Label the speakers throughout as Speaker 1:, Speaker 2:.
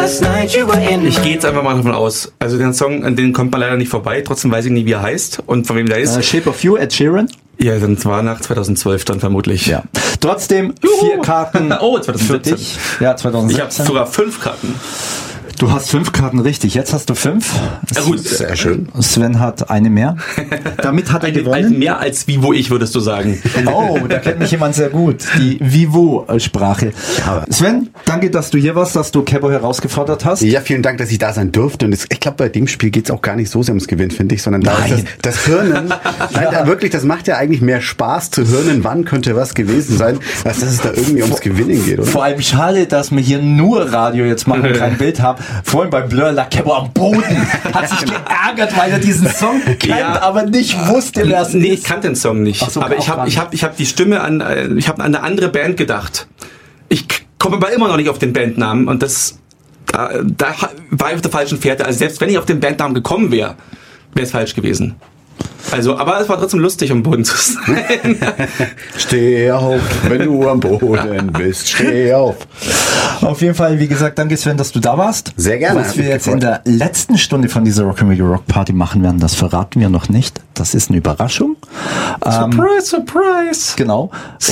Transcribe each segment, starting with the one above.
Speaker 1: last night you were in.
Speaker 2: Ich gehe jetzt einfach mal davon aus. Also den Song, an den kommt man leider nicht vorbei. Trotzdem weiß ich nie, wie er heißt und von wem der ist.
Speaker 3: Shape of You, Ed Sheeran.
Speaker 2: Ja, dann war nach 2012 dann vermutlich.
Speaker 3: Ja. Trotzdem 4 Karten
Speaker 2: oh, 2017.
Speaker 3: für dich. Ja, 2017.
Speaker 2: Ich habe sogar 5 Karten.
Speaker 3: Du hast 5 Karten, richtig. Jetzt hast du 5.
Speaker 2: Ja gut, sehr schön.
Speaker 3: Sven hat eine mehr. Damit hat er gewonnen.
Speaker 2: Mehr als Vivo ich, würdest du sagen.
Speaker 3: Oh, da kennt mich jemand sehr gut. Die Vivo-Sprache. Ja. Sven, danke, dass du hier warst, dass du Kebo herausgefordert hast.
Speaker 4: Ja, vielen Dank, dass ich da sein durfte. Und ich glaube, bei dem Spiel geht es auch gar nicht so sehr ums Gewinn, finde ich, sondern da ist das Hirnen. Nein, da wirklich, das macht ja eigentlich mehr Spaß zu hirnen, wann könnte was gewesen sein, als dass es da irgendwie ums Gewinnen geht, oder?
Speaker 3: Vor allem schade, dass wir hier nur Radio jetzt machen und kein Bild haben. Vorhin bei Blur lag Kebo am Boden, hat sich geärgert, weil er diesen Song kennt, aber nicht wusste, wer es ist.
Speaker 2: Nee, ich kannte den Song nicht. So, aber ich hab die Stimme ich habe an eine andere Band gedacht. Ich komme aber immer noch nicht auf den Bandnamen und da war ich auf der falschen Fährte. Also selbst wenn ich auf den Bandnamen gekommen wäre, wäre es falsch gewesen. Also, aber es war trotzdem lustig, am Boden zu sein.
Speaker 4: Steh auf, wenn du am Boden bist. Steh auf.
Speaker 3: Auf jeden Fall, wie gesagt, danke Sven, dass du da warst.
Speaker 4: Sehr gerne.
Speaker 3: Was wir jetzt in der letzten Stunde von dieser Rock'n'Radio Rock Party machen werden, das verraten wir noch nicht. Das ist eine Überraschung.
Speaker 2: Surprise, surprise.
Speaker 3: Genau.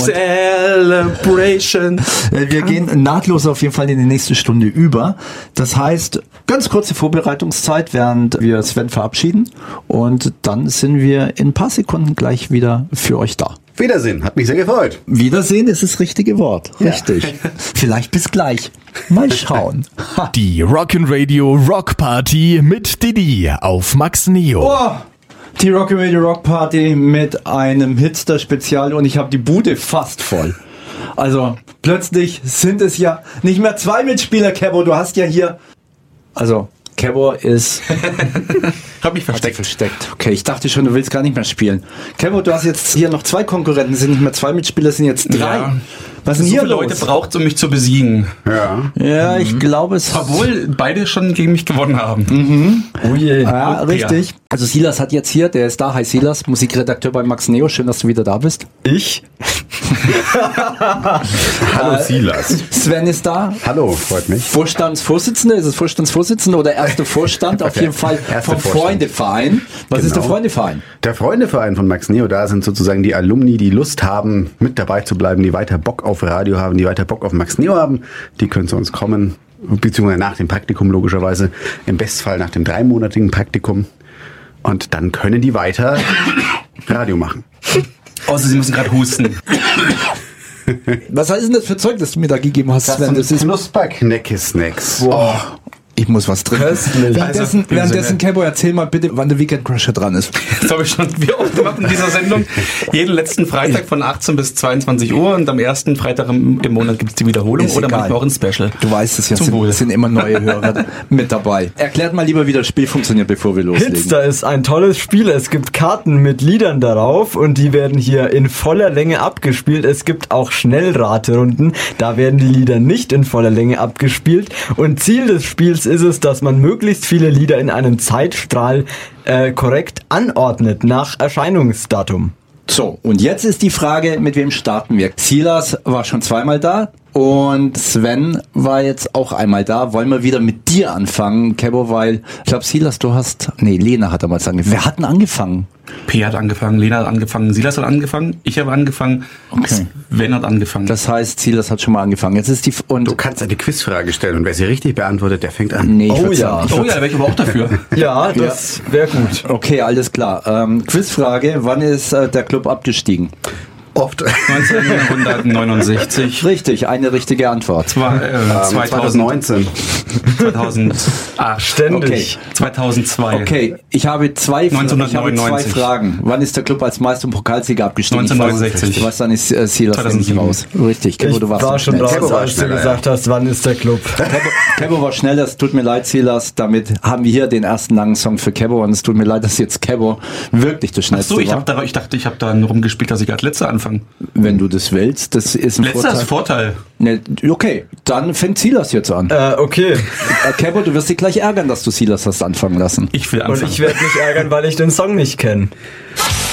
Speaker 2: Celebration.
Speaker 3: Wir gehen nahtlos auf jeden Fall in die nächste Stunde über. Das heißt, ganz kurze Vorbereitungszeit, während wir Sven verabschieden. Und dann sind wir in ein paar Sekunden gleich wieder für euch da.
Speaker 4: Wiedersehen, hat mich sehr gefreut.
Speaker 3: Wiedersehen ist das richtige Wort. Richtig. Ja. Vielleicht bis gleich. Mal schauen.
Speaker 5: Die Rock'n'Radio Rock Party mit Didi auf Max Neo.
Speaker 3: Oh, die Rock'n'Radio Rock Party mit einem Hitster-Spezial und ich habe die Bude fast voll. Also plötzlich sind es ja nicht mehr 2 Mitspieler, Kebo. Du hast ja hier... Also... Kebo ist...
Speaker 2: Hab mich versteckt.
Speaker 3: Okay, ich dachte schon, du willst gar nicht mehr spielen. Kebo, du hast jetzt hier noch 2 Konkurrenten, sind nicht mehr 2 Mitspieler, sind jetzt 3. Ja. Was sind hier
Speaker 2: Leute braucht, um mich zu besiegen.
Speaker 3: Ja, ich glaube es...
Speaker 2: Obwohl beide schon gegen mich gewonnen haben.
Speaker 3: Mhm. Oh je. Ja, richtig. Ja. Also Silas hat jetzt hier, der ist da. Hi Silas, Musikredakteur bei Max Neo. Schön, dass du wieder da bist.
Speaker 6: Ich?
Speaker 4: Hallo Silas.
Speaker 3: Sven ist da.
Speaker 4: Hallo, freut mich.
Speaker 3: Vorstandsvorsitzender, ist es Vorstandsvorsitzender oder erster Vorstand? Auf jeden Fall vom Freundeverein. Was ist der Freundeverein?
Speaker 4: Der Freundeverein von Max Neo, da sind sozusagen die Alumni, die Lust haben, mit dabei zu bleiben, die weiter Bock auf Radio haben, die weiter Bock auf Max Neo haben. Die können zu uns kommen, beziehungsweise nach dem Praktikum logischerweise, im Bestfall nach dem 3-monatigen Praktikum. Und dann können die weiter Radio machen.
Speaker 2: Außer sie müssen gerade husten.
Speaker 3: Was heißt denn das für Zeug, das du mir da gegeben hast, Sven?
Speaker 4: Das ist Knusper-Knecke-Snacks.
Speaker 3: Boah. Ich muss was trinken. Währenddessen Kebo, erzähl mal bitte, wann der Weekend Crusher dran ist.
Speaker 2: Das habe ich schon wie oft gemacht in dieser Sendung. Jeden letzten Freitag von 18 bis 22 Uhr und am ersten Freitag im Monat gibt es die Wiederholung oder manchmal auch ein Special.
Speaker 3: Du weißt es ja, sind immer neue Hörer mit dabei. Erklärt mal lieber, wie das Spiel funktioniert, bevor wir loslegen.
Speaker 6: Hitster ist ein tolles Spiel. Es gibt Karten mit Liedern darauf und die werden hier in voller Länge abgespielt. Es gibt auch Schnellraterunden. Da werden die Lieder nicht in voller Länge abgespielt. Und Ziel des Spiels ist es, dass man möglichst viele Lieder in einem Zeitstrahl korrekt anordnet nach Erscheinungsdatum.
Speaker 3: So, und jetzt ist die Frage, mit wem starten wir? Silas war schon 2-mal da und Sven war jetzt auch einmal da. Wollen wir wieder mit dir anfangen, Kebo, weil ich glaube, Silas, Lena hat damals angefangen. Wer hat denn angefangen?
Speaker 2: P hat angefangen, Lena hat angefangen, Silas hat angefangen, ich habe angefangen, Sven hat angefangen.
Speaker 3: Das heißt, Silas hat schon mal angefangen. Jetzt ist
Speaker 4: du kannst eine Quizfrage stellen und wer sie richtig beantwortet, der fängt an.
Speaker 3: Nee,
Speaker 2: da wäre ich aber auch dafür.
Speaker 6: Ja, das wäre gut.
Speaker 3: Okay, alles klar. Quizfrage, wann ist der Club abgestiegen?
Speaker 4: Oft.
Speaker 2: 1969.
Speaker 3: Richtig, eine richtige Antwort.
Speaker 4: 2019.
Speaker 2: 2008.
Speaker 6: Ständig.
Speaker 2: Okay. 2002.
Speaker 3: Okay, ich habe zwei Fragen. Wann ist der Club als Meister und Pokalsieger abgestiegen?
Speaker 2: 1969.
Speaker 3: Was dann ist Silas nicht raus. Richtig,
Speaker 6: Kebo, du warst war schon raus, als du gesagt hast, wann ist der Club.
Speaker 3: Kebo war schnell, das tut mir leid, Silas. Damit haben wir hier den ersten langen Song für Kebo und es tut mir leid, dass jetzt Kebo wirklich das Schnellste war.
Speaker 2: Ich dachte, ich habe da rumgespielt, dass ich als Letzter anfange.
Speaker 3: Wenn du das willst, das ist ein
Speaker 2: Letzter ist Vorteil.
Speaker 3: Ne, okay, dann fängt Silas jetzt an.
Speaker 6: Okay.
Speaker 3: Kebo, du wirst dich gleich ärgern, dass du Silas hast anfangen lassen.
Speaker 2: Ich will anfangen.
Speaker 6: Und ich werde mich ärgern, weil ich den Song nicht kenne.